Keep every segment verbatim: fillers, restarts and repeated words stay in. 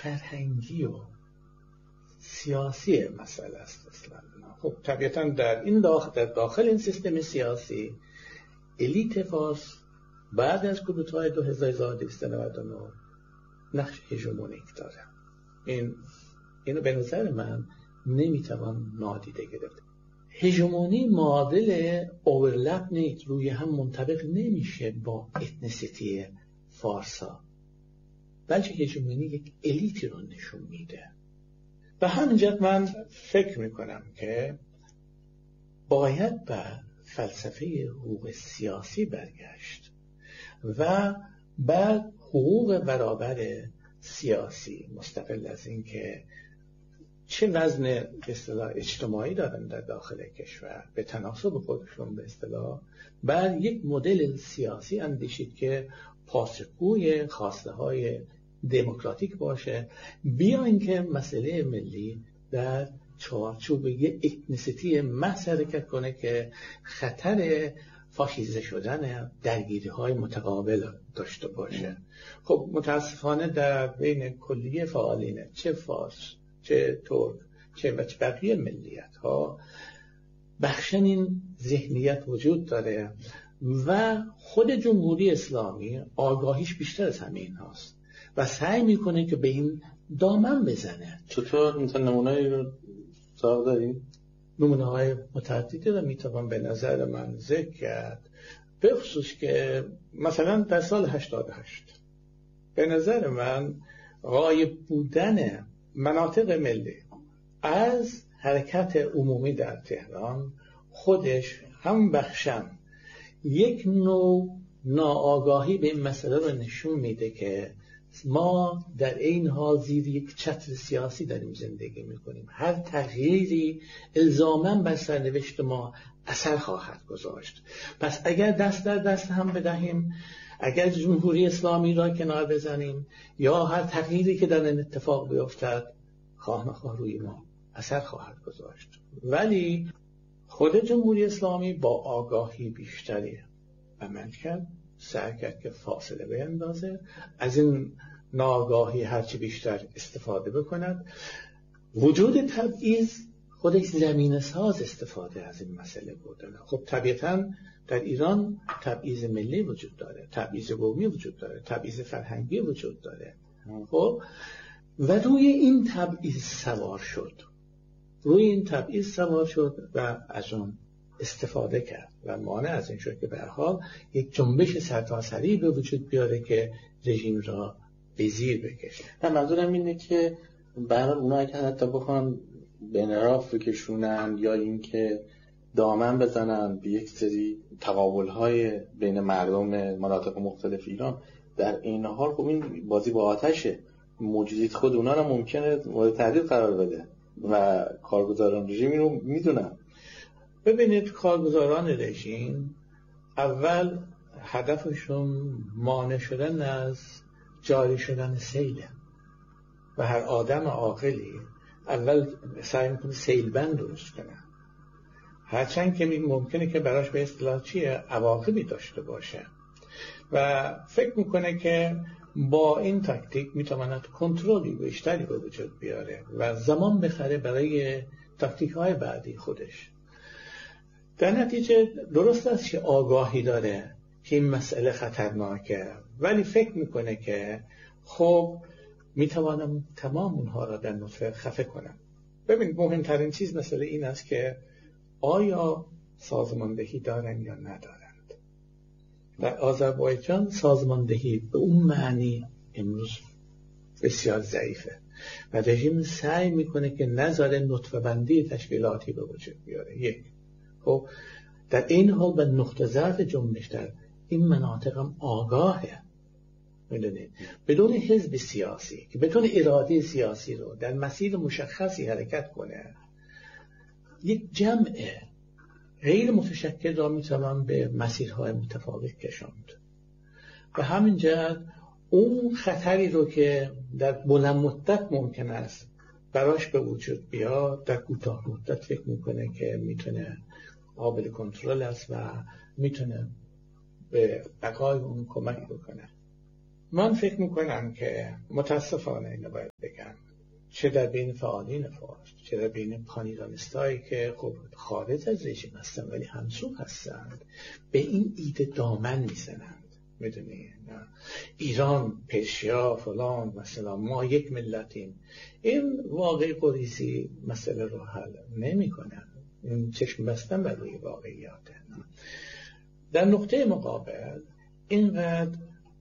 فرهنگی و سیاسی مسئله است اصلا. خب طبیعتا در این داخل در داخل این سیستم سیاسی الیت فارس بعد از کودتای دو هزار و دویست و نود و نه نقش هژمونیک داره. این اینو به نظر من نمیتوان نادیده گرفت. هژمونی معادل اورلپ نیست، روی هم منطبق نمیشه با اتنیسیتی فارسا، بلکه هژمونی یک الیتی رو نشون میده. به همین جهت من فکر میکنم که باید به فلسفه حقوق سیاسی برگشت و بعد حقوق برابر سیاسی مستقل از این که چه وزن به اصطلاح اجتماعی دارن در داخل کشور به تناسب خودشون به اصطلاح، بعد یک مدل سیاسی اندیشید که پاسخگوی خواسته های دموکراتیک باشه، بیاین که مسئله ملی در چارچوب یک اتنیسیتی محض حرکت کنه که خطر فاشیسته شدن درگیری های متقابل داشته باشه. خب متاسفانه در بین کلیه فعالین چه فارس چه ترک چه و چه بقیه ملیت ها بخشن این ذهنیت وجود داره و خود جمهوری اسلامی آگاهیش بیشتر از همین هاست و سعی میکنه که به این دامن بزنه. چطور مثلا نمونه‌ای رو سراغ داریم؟ نمونه های متعددی رو میتوان به نظر من ذکر کرد، به خصوص که مثلا در سال هشتاد و هشت به نظر من غایب بودن مناطق ملی از حرکت عمومی در تهران خودش هم بخشن یک نوع ناآگاهی به این مسئله رو نشون میده که ما در این حال زیر یک چتر سیاسی داریم زندگی میکنیم. هر تغییری الزاماً بر سرنوشت ما اثر خواهد گذاشت. پس اگر دست در دست هم بدهیم، اگر جمهوری اسلامی را کنار بزنیم یا هر تغییری که در این اتفاق بیفتد خواه نخواه روی ما اثر خواهد گذاشت. ولی خود جمهوری اسلامی با آگاهی بیشتری عمل کرد، سعی کرد که فاصله بیندازه، از این ناآگاهی هرچی بیشتر استفاده بکند. وجود تبعیض خودش زمینه ساز استفاده از این مسئله بودن. خب طبیعتاً در ایران تبعیض ملی وجود داره، تبعیض قومی وجود داره، تبعیض فرهنگی وجود داره. خب و روی این تبعیض سوار شد روی این تبعیض سوار شد و از اون استفاده کرد و مانع از این شد که به هر حال یک جنبش سرتاسری به وجود بیاره که رژیم را به زیر بکشه. نه منظورم اینه که برای اونایی که حتی بخوان به انحراف بکشونن یا اینکه دامن بزنن به یک سری تقابل‌های بین مردم مناطق مختلف ایران، در این حال خب این بازی با آتشه، موجودیت خود اونا رو ممکنه مورد تهدید قرار بده و کارگزاران رژیم رو میدونن. ببینید کارگزاران رژیم اول هدفشون مانع شدن از جاری شدن سیله و هر آدم عاقلی اول سعی میکنه سیلبند درست کنه، هرچند که ممکنه که براش به اصطلاح چیه عواقبی داشته باشه و فکر میکنه که با این تاکتیک میتواند کنترلی بیشتری به وجود بیاره و زمان بخره برای تاکتیک های بعدی خودش. در نتیجه درست است که آگاهی داره که این مسئله خطرناکه، ولی فکر میکنه که خب میتوانم تمام اونها را در نطفه خفه کنم. ببین مهمترین چیز مسئله این است که آیا سازماندهی دارن یا ندارند. در آذربایجان سازماندهی به اون معنی امروز بسیار ضعیفه و رژیم سعی میکنه که نذاره نطفه بندی تشکیلاتی به وجود بیاره. یک خب در این حال به نقطه ضعف جنبش در این مناطق هم آگاهه، میدونید بدون حزب سیاسی که بدون اراده سیاسی رو در مسیر مشخصی حرکت کنه، یک جمع غیر متشکل را میتوان به مسیرهای متفاوت کشاند و همین جهت اون خطری رو که در بلند مدت ممکن است براش به وجود بیاد در کوتاه مدت فکر میکنه که میتونه قابل کنترل است و میتونه به بقای اون کمک بکنه. من فکر میکنم که متاسفانه اینو باید بگم، چه در بین فعالین فارس، چه در بین پانیرانستایی که خب خارج از رژیم هستن ولی همسو هستند، به این ایده دامن میزنند. میدونی ایران، پرشیا، فلان، مثلا ما یک ملتیم. این واقع قریزی مسئله رو حل نمی کنن. این چشم بستن بر روی واقعیاته. در نقطه مقابل اینقدر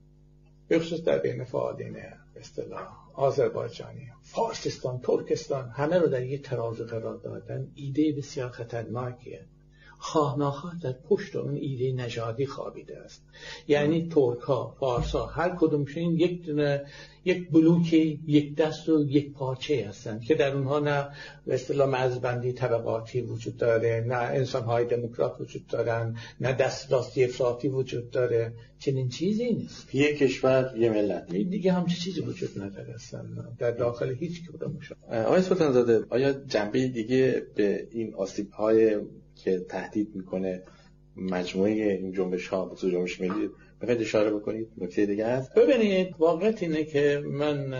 به خصوص در بین فعالین به اصطلاح آذربایجانی، فارسستان، ترکستان، همه رو در یک ترازو قرار دادن. ایده بسیار خطرناکیه. خواه ناخواه در پشت اون ایده نژادی خوابیده است. یعنی ترک ها، فارس ها، هر کدومشون یک دونه یک بلوکی، یک دست و یک پارچه هستند که در اونها نه به اصطلاح مرزبندی طبقاتی وجود داره، نه انسان های دموکرات وجود دارن، نه دسترسی افراطی وجود داره. چنین چیزی نیست. یک کشور، یک ملت. دیگه همچین چیزی وجود نداره اصلا در داخل هیچ کدومشون. آقای سلطان زاده، آیا جنبه دیگه به این آسیب های که تهدید میکنه مجموعه این جنبش ها به جنبش ملی بخواید اشاره بکنید؟ نکته دیگه هست؟ ببینید، واقعیت اینه که من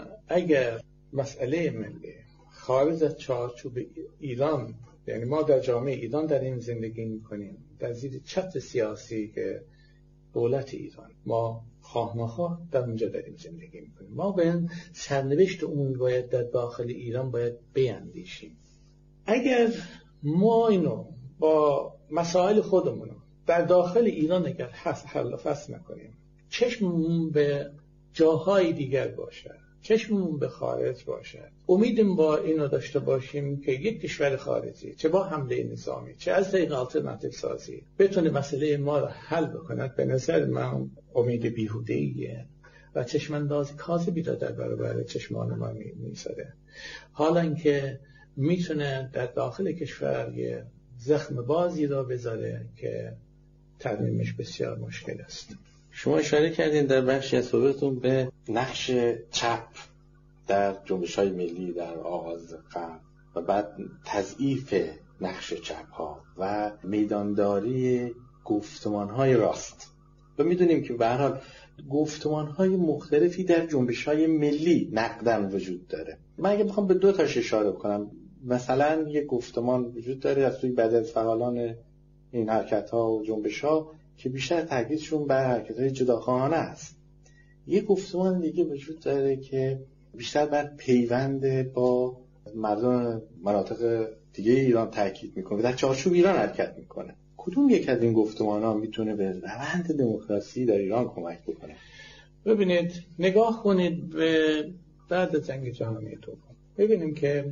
اگر مسئله ملی خارج از چارچوب ایران، یعنی ما در جامعه ایران در این زندگی میکنیم، در زیر چتر سیاسی که دولت ایران، ما خواه نخواه در اونجا داریم زندگی میکنیم، ما به این سرنوشت عمومی باید در داخل ایران باید بیندیشیم. اگر ما اینو با مسائل خودمون در داخل ایران اگر حل و فصل نکنیم، چشممون به جاهای دیگر باشه، چشممون به خارج باشه، امیدیم با اینو داشته باشیم که یک کشور خارجی چه با حمله نظامی چه از طریق آلترناتیو سازی بتونه مسئله ما رو حل بکند، به نظر من امید بیهوده‌ایه و چشمانداز کاذبی را در برابر چشمان ما می‌سازه. حالا اینکه میتونه در داخل کشور یه زخم بازی را بذاره که ترمیمش بسیار مشکل است. شما اشاره کردین در بخشی از صحبتتون به نقش چپ در جنبش‌های ملی در آغاز قرن و بعد تضعیف نقش چپ‌ها و میدانداری گفتمان‌های راست. و میدونیم که به هر حال گفتمان‌های مختلفی در جنبش‌های ملی نقدن وجود داره. من اگه بخوام به دو تاش اشاره کنم، مثلا یک گفتمان وجود داره از سوی بعضی از فعالان این حرکت‌ها و جنبش‌ها که بیشتر تاکیدشون بر حرکت‌های جداخواهانه است. یک گفتمان دیگه وجود داره که بیشتر بر پیوند با مردم مناطق دیگه ایران تاکید میکنه، در چارچوب ایران حرکت میکنه. کدوم یک از این گفتمان‌ها میتونه به روند دموکراسی در ایران کمک بکنه؟ ببینید، نگاه کنید به بعد از جنگ جهانی دوم. ببینیم که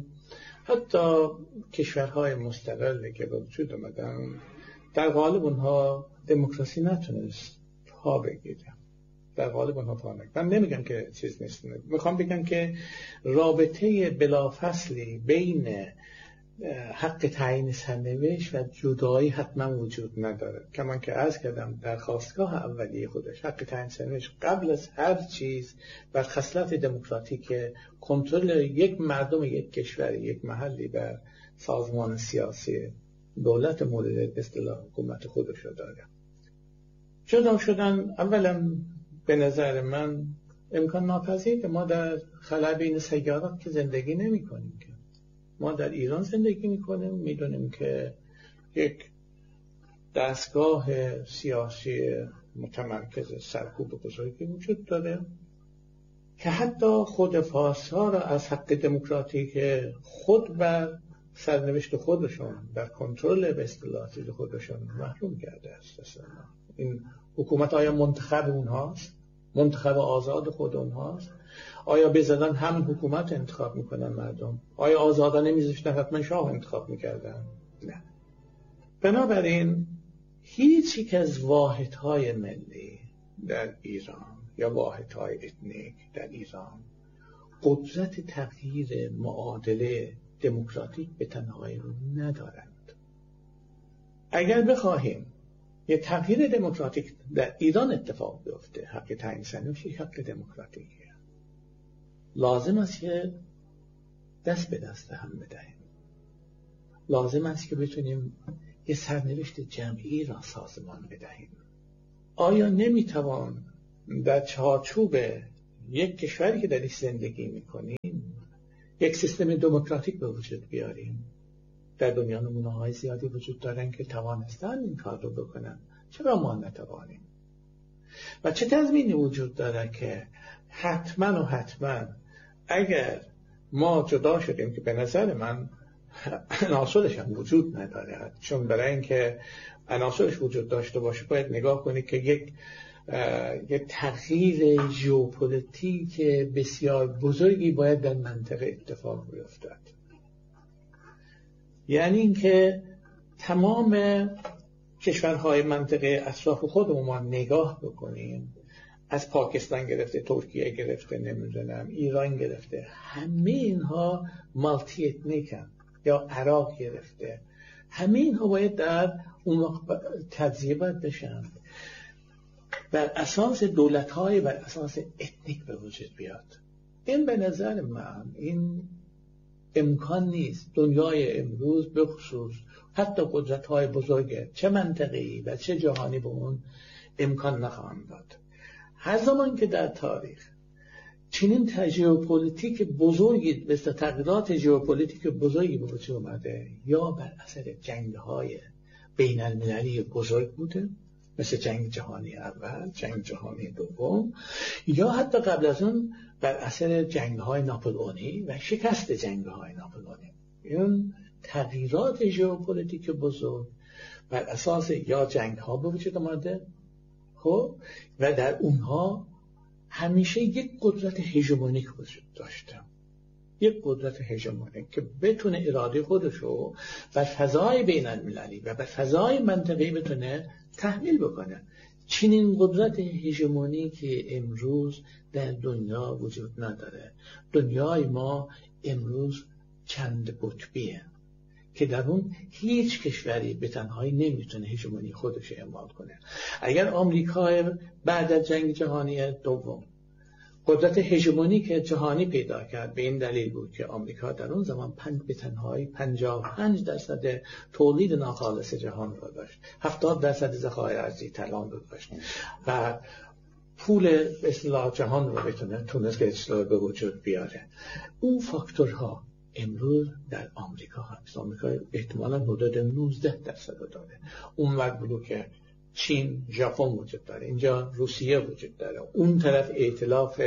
حتی کشورهای مستقلی که به وجود اومدن، در غالب اونها دموکراسی نتونست پا بگیره. در غالب اونها پا نگیره. من نمیگم که چیز نیست، میخوام بگم که رابطه بلافاصلی بین حق تعیین سرنوشت و جدایی حتما وجود نداره. کمان که عرض کردم در خواستگاه اولیه خودش حق تعیین سرنوشت قبل از هر چیز بر خصلت دموکراتیک کنترل یک مردم، یک کشور، یک محلی بر سازمان سیاسی دولت مورد اصطلاح حکومت خودش رو داره. جدا شدن اولا به نظر من امکان ناپذیره. ما در خلا بین سیارات که زندگی نمی کنیم که ما در ایران زندگی میکنیم، میدونیم که یک دستگاه سیاسی متمرکز سرکوب بزرگی وجود داره که حتی خود فارس‌ها را از حق دموکراتیک خود بر سرنوشت خودشون در کنترل به اصطلاح خودشون محروم کرده است. این حکومت آیا منتخب اونهاست؟ منتخب آزاد خود اونهاست؟ آیا بزدن همین حکومت انتخاب میکنن مردم؟ آیا آزادانه میذاشتن حتما شاه انتخاب میکردن؟ نه. بنابراین هیچ یک از واحدهای ملی در ایران یا واحدهای اتنیک در ایران قدرت تغییر معادله دموکراتیک به تنهایی رو ندارند. اگر بخواهیم یه تغییر دموکراتیک در ایران اتفاق بیفته، حق تعیین سرنوشت حق دموکراتیکه، لازم است که دست به دست هم بدهیم. لازم است که بتونیم یه سرنوشت جمعی را سازمان بدهیم. آیا نمیتوان در چارچوب یک کشوری که درش زندگی میکنیم یک سیستم دموکراتیک به وجود بیاریم. در دنیا نمونه های زیادی وجود دارن که توانستن این کار رو بکنن، چرا ما نتوانیم؟ و چه تضمینی وجود داره که حتما و حتما اگر ما جدا شدیم، که به نظر من عناصرش هم وجود نداره، چون برای اینکه عناصرش وجود داشته باشه باید نگاه کنید که یک یک تغییر ژئوپلیتیک بسیار بزرگی باید در منطقه اتفاق بیفتد. یعنی اینکه تمام کشورهای منطقه اطراف خودمون ما نگاه بکنیم، از پاکستان گرفته، ترکیه گرفته، نمیدونم ایران گرفته، همه اینها مالتی اتنیکن، یا عراق گرفته، همه اینها باید در اون وقت تجزیه باید بشن، بر اساس دولت‌های بر اساس اتنیک به وجود بیاد. این به نظر من این امکان نیست. دنیای امروز به خصوص حتی قدرت‌های بزرگ چه منطقه‌ای و چه جهانی به اون امکان نخواهند داد. هر زمان که در تاریخ چنین ژئوپلیتیک بزرگی مثل تغییرات ژئوپلیتیک بزرگی به وجود اومده، یا بر اثر جنگ‌های بین المللی بزرگ بوده، مثل جنگ جهانی اول، جنگ جهانی دوم، یا حتی قبل از اون بر اثر جنگ‌های ناپلئونی و شکست جنگ‌های ناپلئونی. این تغییرات ژئوپلیتیک بزرگ بر اساس یا جنگ‌ها به وجود اومده، خب، و در اونها همیشه یک قدرت هژمونیک وجود داشته، یک قدرت هژمونیک که بتونه اراده خودشو بر فضای بین المللی و بر فضای منطقه‌ای بتونه تحمیل بکنه. چنین قدرت هژمونی که امروز در دنیا وجود نداره. دنیای ما امروز چند قطبیه که در اون هیچ کشوری به تنهایی نمیتونه هژمونی خودش اعمال کنه. اگر آمریکا بعد از جنگ جهانی دوم قدرت هژمونی که جهانی پیدا کرد، به این دلیل بود که آمریکا در اون زمان پنج به تنهایی پنجاه و پنج درصد تولید ناخالص جهان رو داشت، هفتاد درصد ذخایر ارزی طلا رو داشت و پول به اصطلاح جهان رو بتونه تونست به اصطلاح به وجود بیاره. اون فاکتورها امروز در آمریکا هست. آمریکا احتمالاً حدود نوزده درصد رو داره. اون وقت بلوک چین، ژاپن وجود داره، اینجا روسیه وجود داره، اون طرف ائتلاف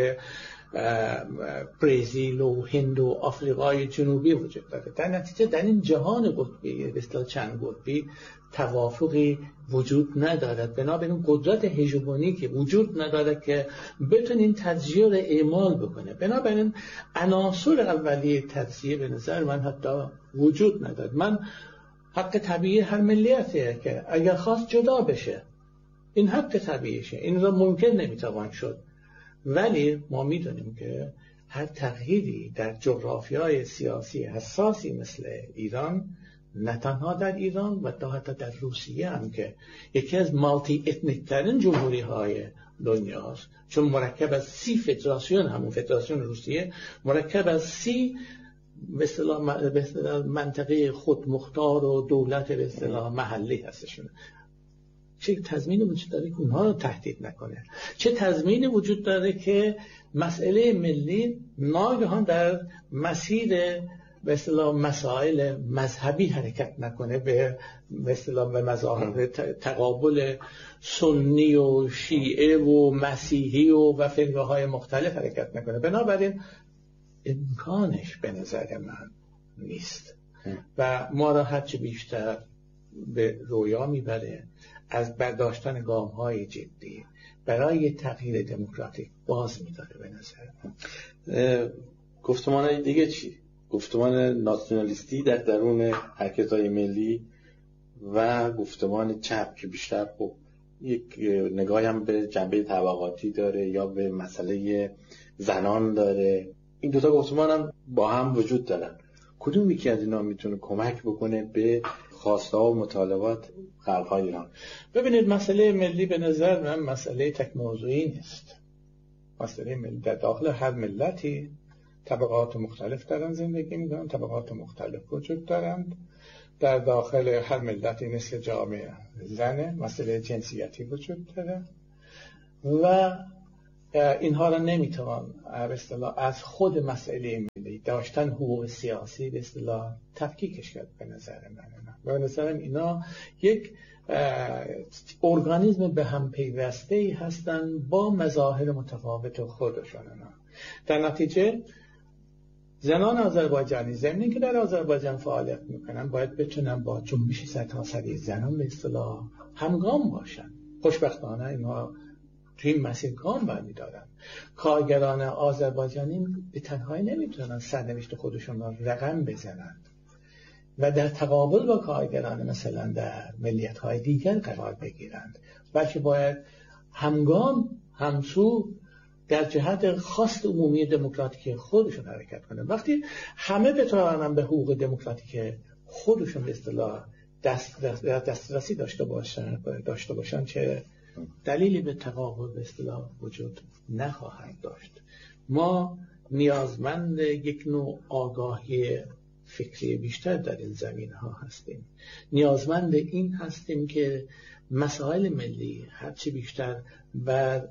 برزیل و هند و آفریقای جنوبی وجود داره. در نتیجه در این جهان قطبی، به اصطلاح چند قطبی، توافقی وجود ندارد. بنابراین قدرت هژمونی که وجود نداره که بتونین تجزیه رو اعمال بکنه. بنابراین عناصر اولیه تجزیه به نظر من حتی وجود نداره. من حق طبیعی هر ملیته که اگر خواست جدا بشه، این حق طبیعیشه، این را ممکن نمیتوان شد. ولی ما میدونیم که هر تغییری در جغرافیای سیاسی حساسی مثل ایران، نه تنها در ایران و تا حتی در روسیه هم که یکی از مالتی اتنیک ترین جمهوری های دنیاست، چون مرکب از سی فدراسیون، همون فدراسیون روسیه مرکب از سی به اصطلاح منطقه خودمختار و دولت به اصطلاح محلی هستشون. چه تضمینی وجود داره که اونها رو تهدید نکنه؟ چه تضمینی وجود داره که مسئله ملی ناگهان در مسیر به اصطلاح مسائل مذهبی حرکت نکنه، به به اصطلاح به مذاهب تقابل سنی و شیعه و مسیحی و و فرقه‌های مختلف حرکت نکنه؟ بنابراین امکانش به نظر من نیست و ما را هرچی بیشتر به رویا میبره از برداشتن گام‌های جدی برای تغییر دموکراتیک باز می‌داره. به نظر گفتمان دیگه چی؟ گفتمان ناسیونالیستی در درون حرکت‌های ملی و گفتمان چپ که بیشتر خب یک نگاهی هم به جنبه طبقاتی داره یا به مسئله زنان داره. این دوتا گفتمان هم با هم وجود دارن. کدوم یکی از اینا میتونه کمک بکنه به خواسته ها و مطالبات خلق‌های ایران؟ ببینید، مسئله ملی به نظر من مسئله تک موضوعی نیست. مسئله ملی در داخل هر ملتی طبقات مختلف دارن زندگی می‌کنن، طبقات مختلف وجود دارند. در داخل هر ملتی مثل جامعه زنه مسئله جنسیتی وجود داره و اینها را نمیتوان به اصطلاح از خود مسئله ملی داشتن حقوق سیاسی به اصطلاح تفکیکش کرد. به نظر من به نظرم اینا یک ارگانیسم به هم پیوسته ای هستند با مظاهر متفاوت خودشان. در نتیجه زنان آذربایجانی ضمن که در آذربایجان فعالیت میکنن باید بتونن با جنبش سرتاسری زنان به اصطلاح همگام باشن. خوشبختانه اینها تو این مسیر گام برمی‌دارن. کارگران آذربایجانی به تنهایی نمیتونن سرنوشت خودشون را رقم بزنند و در تقابل با کارگران مثلا در ملیت‌های دیگر قرار بگیرند، بلکه باید همگام همسو در جهت خواست عمومی دموکراتیک خودشون حرکت کنند. وقتی همه بتوانند به حقوق دموکراتیک خودشون به اصطلاح دست دسترسی داشته باشن داشته باشن چه دلیلی به تقابل به اصطلاح وجود نخواهد داشت. ما نیازمند یک نوع آگاهی فکری بیشتر در این زمین ها هستیم. نیازمند این هستیم که مسائل ملی هرچی بیشتر بر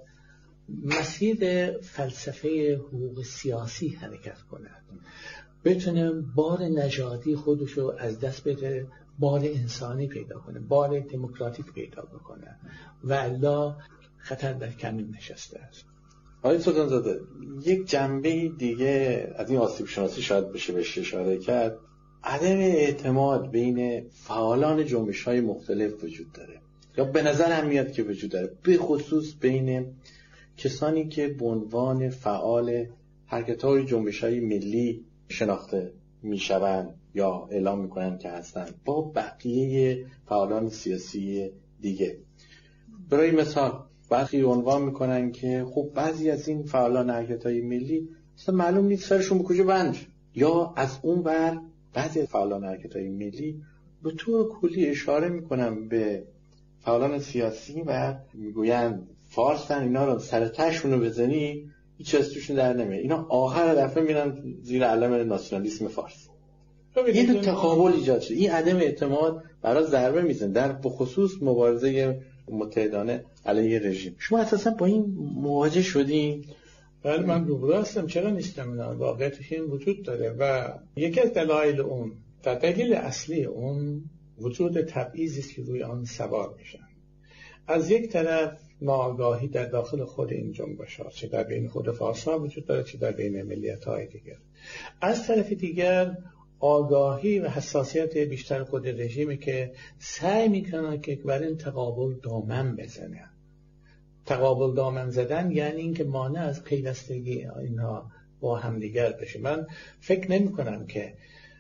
مسیر فلسفه حقوق سیاسی حرکت کند، بتونه بار نژادی خودشو از دست بده، بار انسانی پیدا کنه، بار دموکراتیک پیدا بکنه و الا خطر در کمین نشسته است. آقای سلطانزاده، یک جنبه دیگه از این آسیب شناسی شاید بشه بهش اشاره کرد، عدم اعتماد بین فعالان جنبش‌های مختلف وجود داره، یا به نظر هم میاد که وجود داره، به خصوص بین کسانی که به عنوان فعال حرکت‌های جنبش‌های ملی شناخته میشوند یا اعلام میکنن که هستند با بقیه فعالان سیاسی دیگه. برای مثال برخی عنوان میکنن که خب بعضی از این فعالان حرکت‌های ملی اصلا معلوم نیست سرشون به کجا بند، یا از اون ور بعضی از فعالان حرکت‌های ملی به طور کلی اشاره میکنن به فعالان سیاسی و میگوین فارسن، اینا رو سر تهشون رو بزنی هیچ از توشون در نمیاد، اینا آخر دفعه میرن زیر علم ناسیونالیسم فارس. این تقابل ایجاد شد، این عدم اعتماد برای ضربه میزنه در بخصوص مبارزه متحدانه علیه رژیم. شما اساسا با این مواجه شدین؟ بله من روبرو هستم، چرا نیستم؟ نه واقعیتش این وجود داره و یکی از دلایل اون، در دلیل اصلی اون وجود تبعیضی است که روی آن سوار میشن. از یک طرف ناآگاهی در داخل خود این جنبش‌ها، چه در بین خود فارس‌ها وجود داره چه در بین ملیت‌های دیگر. از طرف دیگر آگاهی و حساسیت بیشتر خود رژیمی که سعی میکنه که بر این تقابل دامن بزنه. تقابل دامن زدن یعنی اینکه مانع از پیوستگی اینها با هم دیگر بشه. من فکر نمی کنم که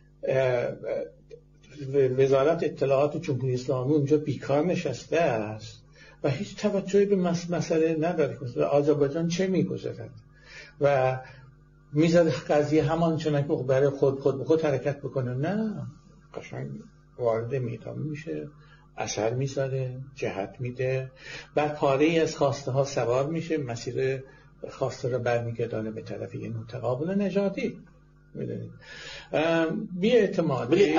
وزارت اطلاعات جمهوری اسلامی اونجا بیکار نشسته است و هیچ توجهی به مسئله نداره که آذربایجان چه میگذرد و میزد قضیه همان چنان که برای خود خود به خود حرکت بکنه. نه، قشنگ وارد میدان میشه، اثر میذاره، جهت میده، بر پاره از خواسته ها سوار میشه، مسیر خواسته رو برمیگردانه به طرف یه نوع تقابل نژادی. میدونید بی‌اعتمادی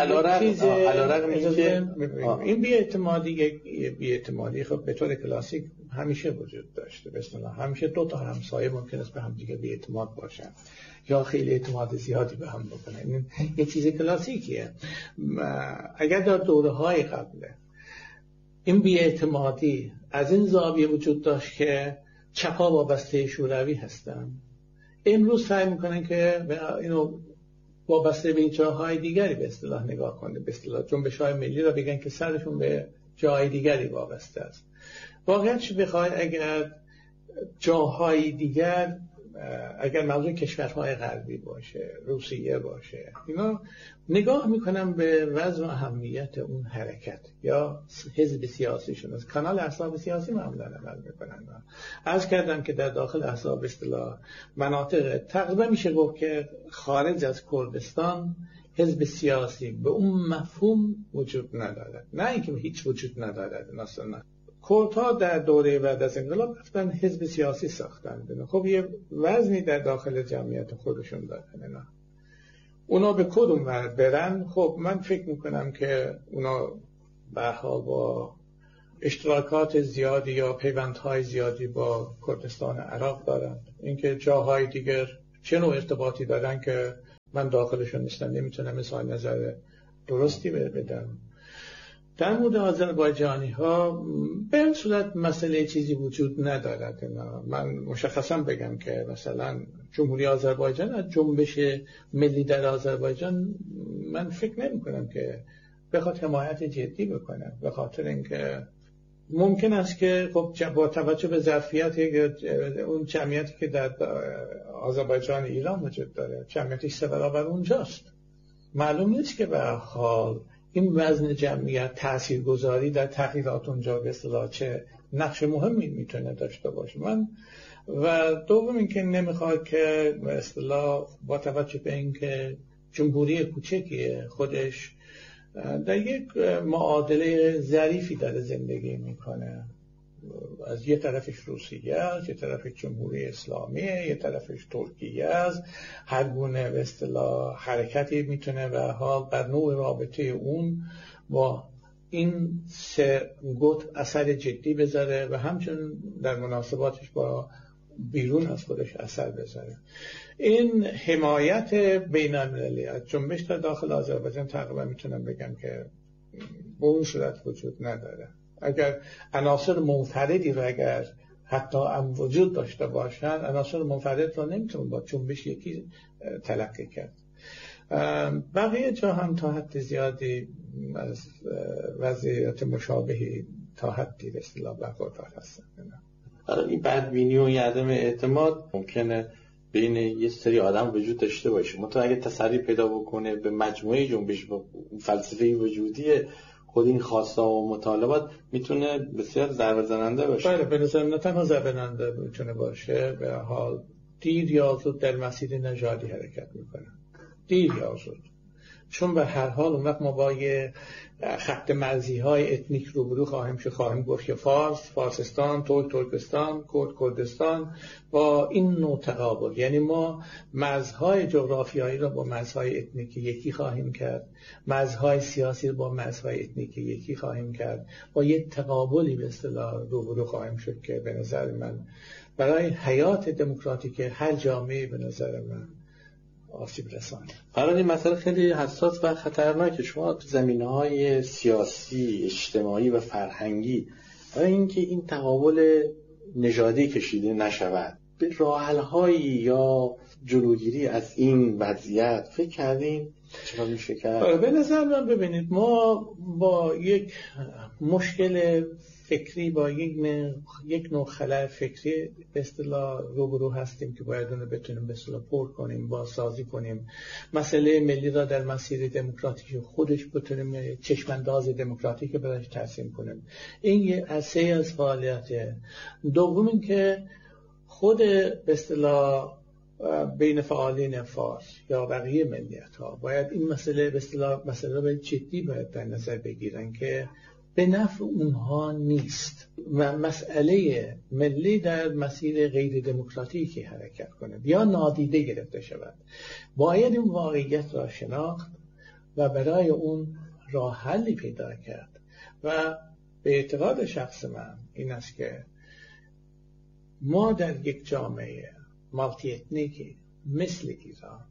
این بی‌اعتمادی یک بی‌اعتمادی خب به طور کلاسیک همیشه وجود داشته. مثلا همیشه دو تا همسایه ممکن است به هم دیگه بی‌اعتماد باشن یا خیلی اعتماد زیادی به هم بکنن. این یه چیز کلاسیکیه. اگر در دوره‌های قبله این بی‌اعتمادی از این زاویه وجود داشت که چپا وابسته شوروی هستن، امروز سعی میکنن که اینو وابسته به جاهای دیگری به اصطلاح نگاه کنه، به اصطلاح جنبش‌های ملی را بگن که سرشون به جای دیگری وابسته است. واقعاً بخواید اگر جاهای دیگر، اگر موضوع کشورهای غربی باشه، روسیه باشه، اینا نگاه میکنن به وزن و اهمیت اون حرکت یا حزب سیاسیشون، از کانال احزاب سیاسی معمولا عمل میکنن. عرض کردم که در داخل احزاب اصطلاح مناطق تقریبا میشه گفت که خارج از کردستان حزب سیاسی به اون مفهوم وجود ندارد، نه اینکه هیچ وجود ندارد. مثلا کردها در دوره بعد از انقلاب رفتن حزب سیاسی ساختن، خب یه وزنی در داخل جمعیت خودشون دارن. نه اونا به کدوم ورد برن؟ خب من فکر میکنم که اونا به حال با اشتراکات زیادی یا پیوندهای زیادی با کردستان عراق دارند. اینکه جاهای دیگر چه نوع ارتباطی دارن که من داخلشون نیستم نمیتونم مثال نظر درستی بدم. در مورد آذربایجانی ها به این صورت مسئله چیزی وجود ندارد. من مشخصا بگم که مثلا جمهوری آذربایجان از جنبش ملی در آذربایجان من فکر نمی کنم که بخواد حمایت جدی بکنه، به خاطر اینکه ممکن است که خب با توجه به ظرفیت اون جمعیتی که در آذربایجان ایران وجود داره، جمعیتش سه برابر اونجاست، معلوم نیست که به حال این وزن جمعیت تاثیرگذاری در تغییرات اونجا به اصطلاح چه نقش مهمی میتونه داشته باشه. من و دوم اینکه نمیخواد که به اصطلاح با توجه به اینکه جمهوری کوچکی خودش در یک معادله ظریفی داره زندگی میکنه، از یه طرفش روسیه است، یه طرفش جمهوری اسلامیه، یه طرفش ترکیه است، هر گونه به اصطلاح حرکتی میتونه به حال بر نوع رابطه اون با این سه گوت اثر جدی بذاره و همچنین در مناسباتش با بیرون از خودش اثر بذاره. این حمایت بین المللی از جنبش در داخل آذربایجان تقریبا میتونم بگم که به اون صورت وجود نداره. اگر عناصر منفردی رو اگر حتی هم وجود داشته باشن، عناصر منفرد رو نمیتونن با جنبش یکی تلقی کرد. بقیه جا هم تا حد زیادی از وضعیت مشابهی تا حدی به اصطلاح برخوردار هستن. این بدبینی و عدم اعتماد ممکنه بین یه سری آدم وجود داشته باشه، منتها اگه تسری پیدا بکنه به مجموعه جنبش با فلسفه وجودی خود این خواسته و مطالبات، میتونه بسیار ضربه زننده باشه. بله، به نظر نه تنها ضربه زننده میتونه باشه، به حال دیر یا زود در مسیر نژادی حرکت میکنه، دیر یا زود. چون به هر حال اون وقت ما با یه خط مرزی های اتنیک روبرو خواهیم شد، خواهیم گفت که فارس، فارسستان، ترک، ترکستان، کرد، کردستان، با این نوع تقابل. یعنی ما مرزهای جغرافیایی را با مرزهای اتنیکی یکی خواهیم کرد، مرزهای سیاسی را با مرزهای اتنیکی یکی خواهیم کرد، با یک تقابلی به اصطلاح روبرو خواهیم شد که به نظر من برای حیات دموکراتیک هر جامعه به نظر من آسیب رسانه. برای این مسئله خیلی حساس و خطرناکه. شما تو زمینه‌های سیاسی، اجتماعی و فرهنگی برای اینکه این تقابل نژادی کشیده نشود، به راه حل‌هایی یا جلوگیری از این وضعیت فکر کردین؟ چرا میشه کرد؟ به نظر من ببینید، ما با یک مشکل فکری، با یک نوع, یک نوع خلأ فکری به اصطلاح روبرو هستیم که باید اون رو بتونیم به اصطلاح پر کنیم، بازسازی کنیم، مسئله ملی را در مسیر دموکراتیک خودش بتونیم چشمانداز دموکراتیک برایش ترسیم کنیم. این یه عرصه از فعالیته. دوم این که خود به اصطلاح بین فعالین فارس یا بقیه ملیت ها باید این مسئله به اصطلاح مسئله باید جدی باید در نظر بگیرن که به نفع اونها نیست و مسئله ملی در مسیر غیر دموکراتیکی حرکت کنه یا نادیده گرفته شود. باید این واقعیت را شناخت و برای اون راه حلی پیدا کرد. و به اعتقاد شخص من این است که ما در یک جامعه مالتی اتنیکی مثل ایران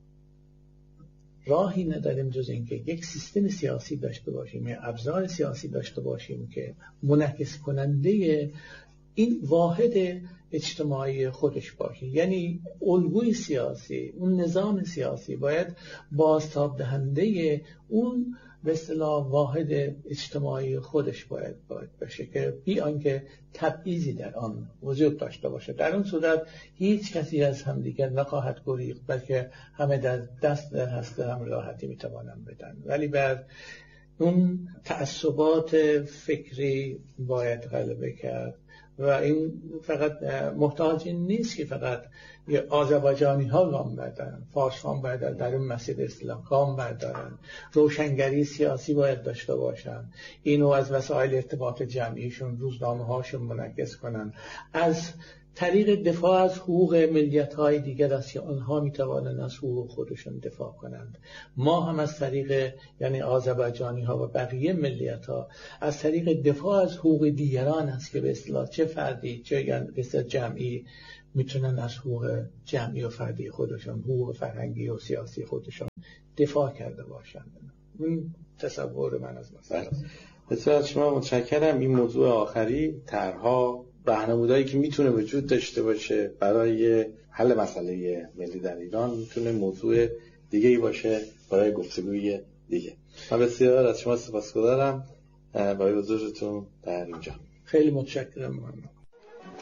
راهی نداریم جز اینکه یک سیستم سیاسی داشته باشیم یا ابزار سیاسی داشته باشیم که منعکس کننده این واحد اجتماعی خودش باشه. یعنی الگوی سیاسی، اون نظام سیاسی باید بازتاب دهنده اون به اصطلاح واحد اجتماعی خودش باید باید باشه که بی آنکه تبعیضی در آن وجود داشته باشه. در اون صورت هیچ کسی از همدیگر نخواهد گریخت، بلکه همه در دست در هسته هم راحتی میتوانند بدن. ولی بر اون تعصبات فکری باید غلبه کرد و این فقط محتاج این نیست که فقط آذربایجانی ها گام بردارن، فارس گام بردارن، در اون مسیر اسلام گام بردارن، روشنگری سیاسی باید داشته باشن، اینو از وسایل ارتباط جمعیشون، روزنامه هاشون منعکس کنن، از طریق دفاع از حقوق ملیت‌های دیگر است که آنها می‌توانند از حقوق خودشون دفاع کنند. ما هم از طریق، یعنی آذربایجانی‌ها و بقیه ملیت‌ها، از طریق دفاع از حقوق دیگران است که به اصطلاح چه فردی چه به اصطلاح جمعی میتونن از حقوق جمعی و فردی خودشون، حقوق فرهنگی و سیاسی خودشون دفاع کرده باشند. این تصور من از مسئله. بسیار از شما متشکرم. این موضوع آخری، طرح‌ها، راهنمودایی که میتونه وجود داشته باشه برای حل مسئله ملی در ایران، میتونه موضوع دیگه‌ای باشه برای گفتگوی دیگه. من بسیار از شما سپاسگزارم برای حضورتون در اینجا. خیلی متشکرم.